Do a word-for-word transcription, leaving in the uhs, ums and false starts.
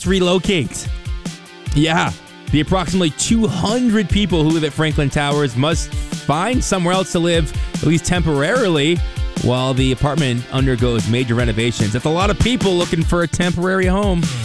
must relocate. Yeah, the approximately two hundred people who live at Franklin Towers must find somewhere else to live, at least temporarily, while the apartment undergoes major renovations. That's a lot of people looking for a temporary home.